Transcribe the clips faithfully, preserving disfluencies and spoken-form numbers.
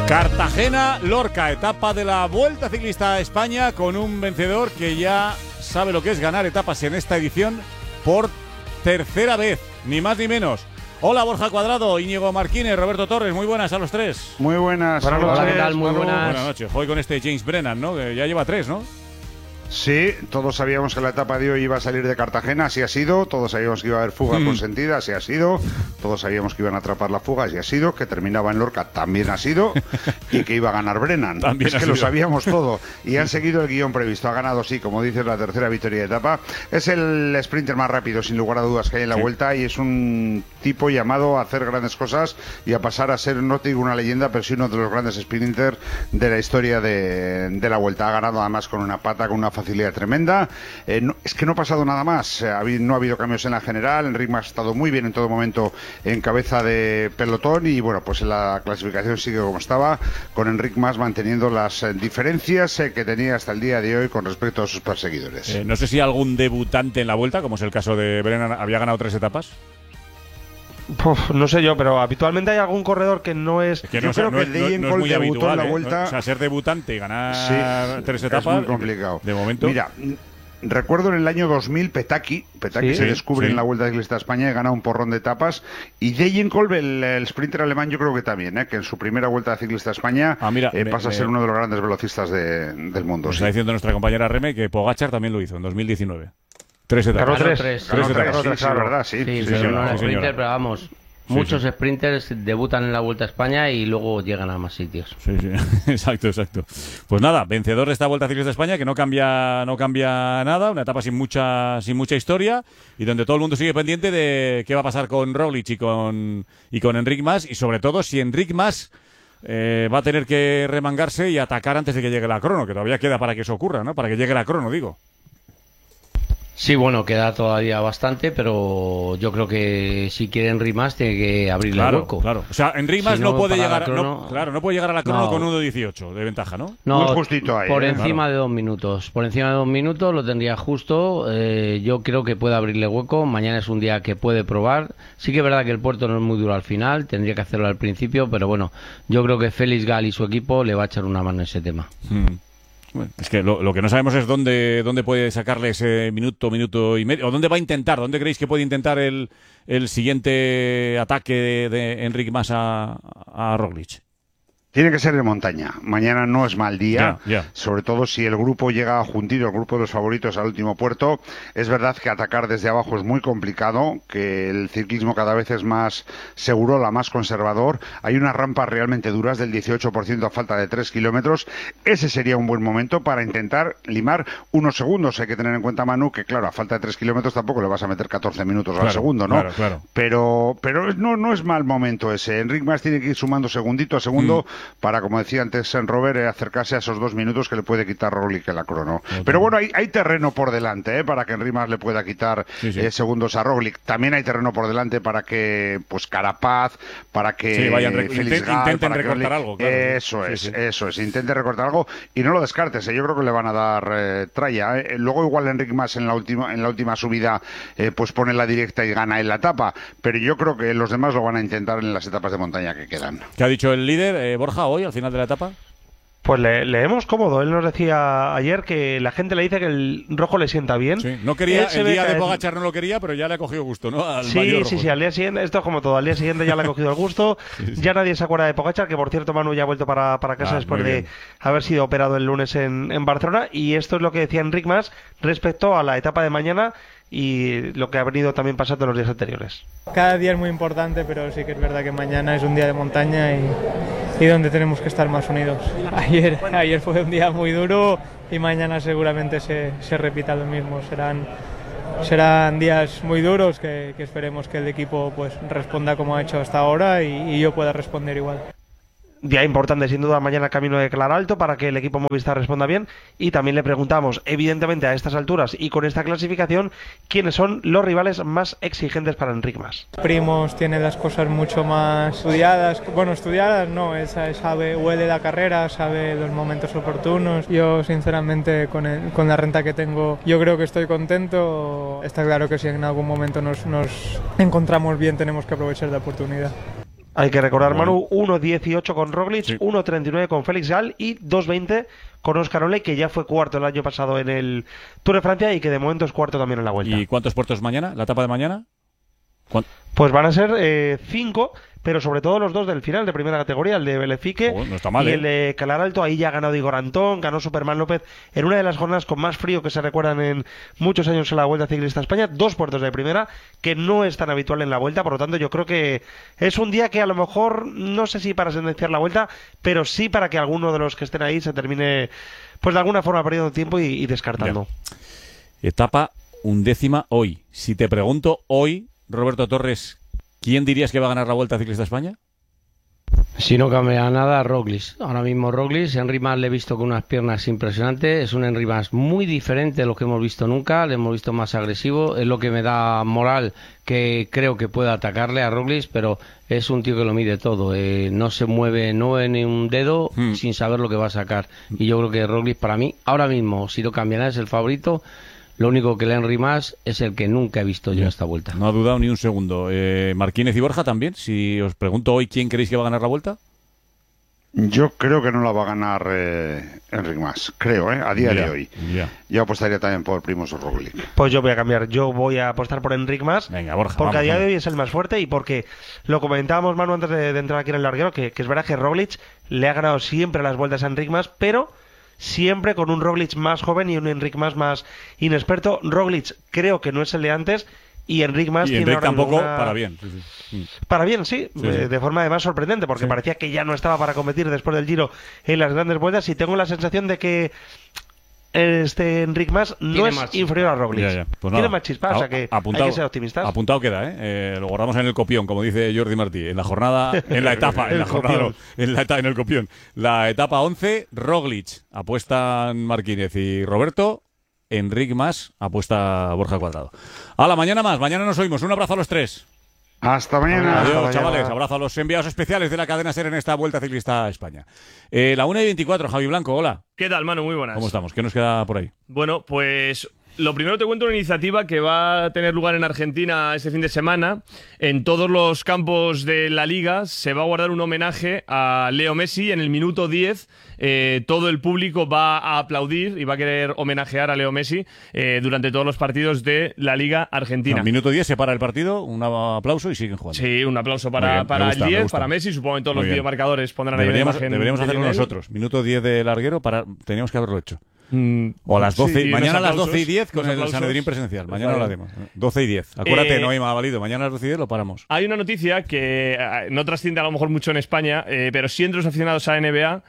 Cartagena, Lorca, etapa de la Vuelta Ciclista a España con un vencedor que ya sabe lo que es ganar etapas en esta edición por tercera vez, ni más ni menos. Hola Borja Cuadrado, Íñigo Marquínez, Roberto Torres, muy buenas a los tres. Muy buenas. Buenas noches. Hola, ¿qué tal? Muy buenas. Buenas noches. Hoy con este James Brennan, ¿no? Que ya lleva tres, ¿no? Sí, todos sabíamos que la etapa de hoy iba a salir de Cartagena, así ha sido. Todos sabíamos que iba a haber fuga mm. consentida, así ha sido. Todos sabíamos que iban a atrapar la fuga, así ha sido. Que terminaba en Lorca, también ha sido. Y que iba a ganar Brennan. También es que sido. Lo sabíamos todo. Y han seguido el guión previsto. Ha ganado, sí, como dices, la tercera victoria de etapa. Es el sprinter más rápido, sin lugar a dudas, que hay en la sí. Vuelta. Y es un tipo llamado a hacer grandes cosas y a pasar a ser, no te digo una leyenda, pero sí uno de los grandes sprinters de la historia de, de la Vuelta. Ha ganado además con una pata, con una facilidad tremenda. Eh, no, es que no ha pasado nada más, eh, no ha habido cambios en la general. Enric Mas ha estado muy bien en todo momento en cabeza de pelotón y bueno, pues en la clasificación sigue como estaba, con Enric Mas manteniendo las eh, diferencias eh, que tenía hasta el día de hoy con respecto a sus perseguidores. Eh, no sé si algún debutante en la Vuelta, como es el caso de Brennan, había ganado tres etapas. Uf, no sé yo, pero habitualmente hay algún corredor que no es... es que yo no, creo no, que no, Dejen no es muy debutó habitual, en la ¿eh? Vuelta. O sea, ser debutante y ganar sí, tres etapas es muy complicado. De momento. Mira, recuerdo en el año dos mil Petaki, Petaki sí, se descubre sí. en la Vuelta Ciclista a España y gana un porrón de etapas. Y Degenkolb, el, el sprinter alemán, yo creo que también, ¿eh? que en su primera Vuelta Ciclista a España ah, mira, eh, me, pasa me, a ser uno de los grandes velocistas de, del mundo. Nos sí. está diciendo nuestra compañera Reme que Pogačar también lo hizo en dos mil diecinueve. Tres etapas. Claro, tres. tres, Claro, tres, tres, tres, sí, tres, sí, claro. verdad, sí. Sí, sí, pero sí, no no, es sí, sprinter, señora. pero vamos, Sí, muchos sí. sprinters debutan en la Vuelta a España y luego llegan a más sitios. Sí, sí, exacto, exacto. Pues nada, vencedor de esta Vuelta Ciclista a España, que no cambia, no cambia nada, una etapa sin mucha, sin mucha historia y donde todo el mundo sigue pendiente de qué va a pasar con Roglic y con y con Enric Mas y sobre todo si Enric Mas eh, va a tener que remangarse y atacar antes de que llegue la crono, que todavía queda para que eso ocurra, ¿no? Para que llegue la crono, digo. Sí, bueno, queda todavía bastante, pero yo creo que si quiere Enric Mas tiene que abrirle claro, el hueco. Claro, o sea, Enric Mas si no, no, puede para llegar, la crono, no, claro, no puede llegar a la crono no. con uno dieciocho de ventaja, ¿no? No, muy justito ahí, por ¿eh? encima Claro. de dos minutos. Por encima de dos minutos lo tendría justo. Eh, yo creo que puede abrirle hueco. Mañana es un día que puede probar. Sí que es verdad que el puerto no es muy duro al final. Tendría que hacerlo al principio, pero bueno, yo creo que Félix Gal y su equipo le va a echar una mano en ese tema. Hmm. Bueno, es que lo, lo que no sabemos es dónde, dónde puede sacarle ese minuto, minuto y medio, o dónde va a intentar, dónde creéis que puede intentar el, el siguiente ataque de, de Enric Mas a, a Roglic. Tiene que ser de montaña. Mañana no es mal día, Ya, ya. sobre todo si el grupo llega juntido, el grupo de los favoritos al último puerto. Es verdad que atacar desde abajo es muy complicado, que el ciclismo cada vez es más seguro, la más conservador. Hay unas rampas realmente duras del dieciocho por ciento a falta de tres kilómetros. Ese sería un buen momento para intentar limar unos segundos. Hay que tener en cuenta, Manu, que claro, a falta de tres kilómetros tampoco le vas a meter catorce minutos Claro, al segundo, ¿no? claro, claro. Pero, pero no, no es mal momento ese. Enric Mas tiene que ir sumando segundito a segundo mm. para, como decía antes en Robert, eh, acercarse a esos dos minutos que le puede quitar Roglic en la crono. Okay. Pero bueno, hay, hay terreno por delante, eh, para que Enric Mas le pueda quitar sí, sí. Eh, segundos a Roglic. También hay terreno por delante para que pues Carapaz, para que sí, vayan rec- Félix intent- Gal, intenten para recortar que... algo. Claro, eso sí, es, sí. eso es. Intente recortar algo y no lo descartes. Eh. Yo creo que le van a dar eh, tralla. Eh. Luego igual Enric Mas en la última en la última subida eh, pues pone la directa y gana en la etapa. Pero yo creo que los demás lo van a intentar en las etapas de montaña que quedan. ¿Qué ha dicho el líder, eh, Borja, hoy al final de la etapa? Pues le, leemos cómodo. Él nos decía ayer que la gente le dice que el rojo le sienta bien. Sí. No quería, Él el día de caer... Pogačar no lo quería, pero ya le ha cogido gusto, ¿no? Al sí, sí, rojo. sí, al día siguiente, esto es como todo, al día siguiente ya le ha cogido el gusto. Sí, sí. Ya nadie se acuerda de Pogačar, que por cierto Manu ya ha vuelto para, para casa ah, después de haber sido operado el lunes en, en Barcelona. Y esto es lo que decía Enric Mas respecto a la etapa de mañana y lo que ha venido también pasando en los días anteriores. Cada día es muy importante, pero sí que es verdad que mañana es un día de montaña y, y donde tenemos que estar más unidos. Ayer, ayer fue un día muy duro y mañana seguramente se, se repita lo mismo. Serán, serán días muy duros que, que esperemos que el equipo pues responda como ha hecho hasta ahora y, y yo pueda responder igual. Día importante sin duda mañana camino de Claralto para que el equipo Movistar responda bien y también le preguntamos evidentemente a estas alturas y con esta clasificación quiénes son los rivales más exigentes para Enric Mas. Primos tiene las cosas mucho más estudiadas, bueno estudiadas no, él sabe, huele la carrera, sabe los momentos oportunos. Yo sinceramente con, el, con la renta que tengo yo creo que estoy contento. Está claro que si en algún momento nos, nos encontramos bien tenemos que aprovechar la oportunidad. Hay que recordar, bueno. Manu, uno dieciocho con Roglic, sí. uno treinta y nueve con Félix Gall y dos veinte con Óscar Ole, que ya fue cuarto el año pasado en el Tour de Francia y que de momento es cuarto también en la Vuelta. ¿Y cuántos puertos mañana? ¿La etapa de mañana? ¿Cuán... Pues van a ser eh, cinco, pero sobre todo los dos del final de primera categoría, el de Belefique oh, no está mal, y ¿eh? el de Calar Alto. Ahí ya ha ganado Igor Antón, ganó Superman López en una de las jornadas con más frío que se recuerdan en muchos años en la Vuelta Ciclista a España. Dos puertos de primera, que no es tan habitual en la Vuelta, por lo tanto yo creo que es un día que a lo mejor, no sé si para sentenciar la Vuelta, pero sí para que alguno de los que estén ahí se termine, pues de alguna forma perdiendo tiempo y, y descartando. Ya. Etapa undécima hoy. Si te pregunto hoy, Roberto Torres, ¿quién dirías que va a ganar la Vuelta Ciclista a España? Si no cambia nada, Roglic. Ahora mismo Roglic, Henry Mas le he visto con unas piernas impresionantes, es un Henry Mas muy diferente de lo que hemos visto nunca, le hemos visto más agresivo, es lo que me da moral que creo que puede atacarle a Roglic, pero es un tío que lo mide todo, eh, no se mueve, no ve ni un dedo hmm. sin saber lo que va a sacar, y yo creo que Roglic para mí, ahora mismo, si no cambia nada, es el favorito. Lo único que el Henry Mas es el que nunca he visto yo en esta Vuelta. No ha dudado ni un segundo. Eh, Marquínez y Borja también. Si os pregunto hoy quién creéis que va a ganar la Vuelta. Yo creo que no la va a ganar eh, Enric Mas. Creo, ¿eh? A día ya, de hoy. Ya. Yo apostaría también por Primož Roglic. Pues yo voy a cambiar. Yo voy a apostar por Enric Mas. Venga, Borja. Porque vamos, a día vamos. de hoy es el más fuerte y porque lo comentábamos, Manu, antes de, de entrar aquí en el larguero, que, que es verdad que Roglic le ha ganado siempre las vueltas a Enric Mas, pero siempre con un Roglic más joven y un Enric Mas más inexperto. Roglic creo que no es el de antes y Enric Mas y tiene Enric ahora tampoco una... para bien. Sí, sí. Para bien, sí, sí, eh, sí. de forma además sorprendente, porque sí. parecía que ya no estaba para competir después del Giro en las grandes vueltas y tengo la sensación de que este Enric Mas no es más inferior a Roglic. Ya, ya. Pues tiene nada. más chispa, o sea que apuntado, hay que ser optimistas. Apuntado queda, ¿eh? ¿eh? Lo guardamos en el copión, como dice Jordi Martí. En la jornada, en la etapa, en la jornada, no, en, la etapa, en el copión. La etapa once, Roglic, apuestan Marquínez y Roberto. Enric Mas, apuesta Borja Cuadrado. A la mañana más, mañana nos oímos. Un abrazo a los tres. Hasta mañana. Adiós, Hasta chavales. mañana. Abrazo a los enviados especiales de la cadena SER en esta Vuelta Ciclista a España. Eh, la una y veinticuatro, Javi Blanco, hola. ¿Qué tal, Manu? Muy buenas. ¿Cómo estamos? ¿Qué nos queda por ahí? Bueno, pues lo primero te cuento una iniciativa que va a tener lugar en Argentina este fin de semana. En todos los campos de la Liga se va a guardar un homenaje a Leo Messi. En el minuto diez eh, todo el público va a aplaudir y va a querer homenajear a Leo Messi eh, durante todos los partidos de la Liga Argentina. No, minuto diez se para el partido, un aplauso y siguen jugando. Sí, un aplauso para, bien, para gusta, el diez, gusta. para Messi. Supongo que en todos Muy los bien. videomarcadores pondrán Deberíamos, ahí la imagen deberíamos de hacerlo Lionel. nosotros. Minuto diez de larguero, para, teníamos que haberlo hecho. Mm, O a las doce, sí, mañana a las aplausos, doce y diez con unos el aplausos. Sanedrín presencial. Mañana Vale. lo haremos. doce y diez. Acuérdate, Eh, no hay más valido. Mañana a las doce y diez lo paramos. Hay una noticia que eh, no trasciende a lo mejor mucho en España, eh, pero sí entre los aficionados a la N B A.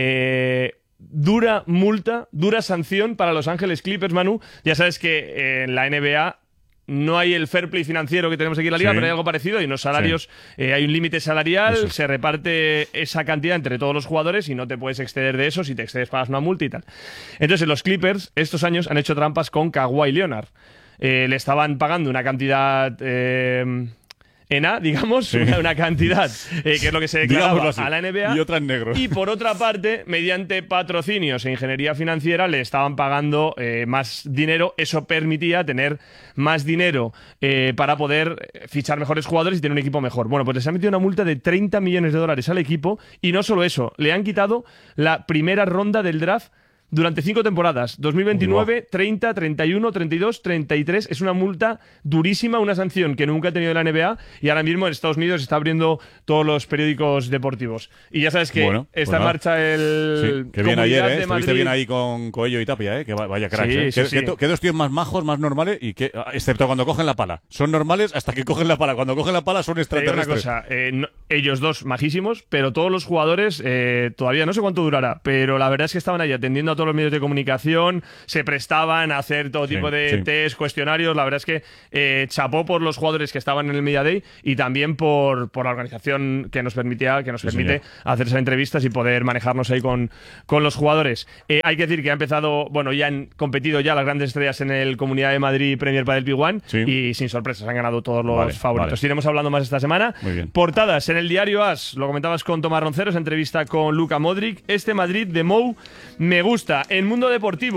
Eh, dura multa, dura sanción para Los Ángeles Clippers, Manu. Ya sabes que eh, en la N B A no hay el fair play financiero que tenemos aquí en la Liga, Sí. pero hay algo parecido. Hay unos salarios, sí. eh, hay un límite salarial, Eso. se reparte esa cantidad entre todos los jugadores y no te puedes exceder de eso. Si te excedes, pagas una multa y tal. Entonces, los Clippers estos años han hecho trampas con Kawhi Leonard. Eh, le estaban pagando una cantidad... Eh, en A, digamos, Sí. una, una cantidad, eh, que es lo que se declaraba Digámoslo así. a la N B A. Y otra en negro. Y por otra parte, mediante patrocinios e ingeniería financiera, le estaban pagando eh, más dinero. Eso permitía tener más dinero eh, para poder fichar mejores jugadores y tener un equipo mejor. Bueno, pues les han metido una multa de treinta millones de dólares al equipo. Y no solo eso, le han quitado la primera ronda del draft durante cinco temporadas, dos mil veintinueve, treinta, treinta y uno, treinta y dos, treinta y tres. Es una multa durísima, una sanción que nunca ha tenido la N B A y ahora mismo en Estados Unidos está abriendo todos los periódicos deportivos. Y ya sabes que Bueno, pues está en nada. marcha el Sí, que bien Comunidad ayer, ¿eh? de Estuviste Madrid. bien ahí con Coello y Tapia, ¿eh? Que va- vaya cracks, Sí, ¿eh? sí, que, sí. que to- que dos tíos más majos, más normales, y que, excepto cuando cogen la pala. Son normales hasta que cogen la pala. Cuando cogen la pala son Te digo una extraterrestres. cosa, eh, no- ellos dos majísimos, pero todos los jugadores eh, todavía no sé cuánto durará, pero la verdad es que estaban ahí atendiendo a todos los medios de comunicación, se prestaban a hacer todo Sí, tipo de sí. test, cuestionarios. La verdad es que eh, chapó por los jugadores que estaban en el Media Day y también por, por la organización que nos permitía, que nos Sí, permite señor. hacer esas entrevistas y poder manejarnos ahí con, con los jugadores. Eh, hay que decir que ha empezado, bueno, ya han competido ya las grandes estrellas en el Comunidad de Madrid Premier Padel P uno Sí. y sin sorpresas han ganado todos los Vale, favoritos. vale. Iremos hablando más esta semana. Muy bien. Portadas en el diario As, lo comentabas con Tomás Ronceros, entrevista con Luka Modric. Este Madrid de Mou me gusta. En Mundo Deportivo,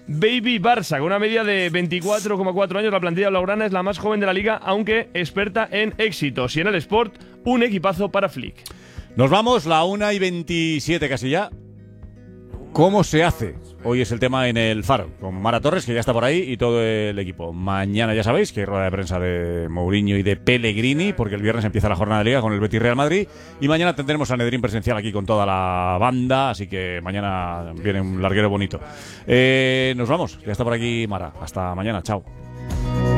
Baby Barça, con una media de veinticuatro coma cuatro años. La plantilla blaugrana es la más joven de la liga, aunque experta en éxitos. Y en el Sport, un equipazo para Flick. Nos vamos, la una y veintisiete casi ya. ¿Cómo se hace? Hoy es el tema en el Faro, con Mara Torres, que ya está por ahí, y todo el equipo. Mañana ya sabéis que hay rueda de prensa de Mourinho y de Pellegrini, porque el viernes empieza la jornada de liga con el Betis Real Madrid, y mañana tendremos a Nedrín presencial aquí con toda la banda, así que mañana viene un larguero bonito. Eh, nos vamos, ya está por aquí Mara. Hasta mañana, chao.